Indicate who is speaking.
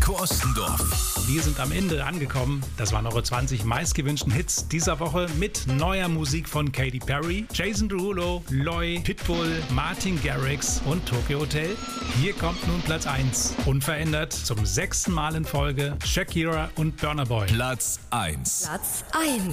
Speaker 1: Heiko Ostendorf.
Speaker 2: Wir sind am Ende angekommen. Das waren eure 20 meistgewünschten Hits dieser Woche mit neuer Musik von Katy Perry, Jason Derulo, Loy, Pitbull, Martin Garrix und Tokyo Hotel. Hier kommt nun Platz 1. Unverändert zum 6. Mal in Folge Shakira und Burna Boy.
Speaker 1: Platz 1.
Speaker 3: Platz 1.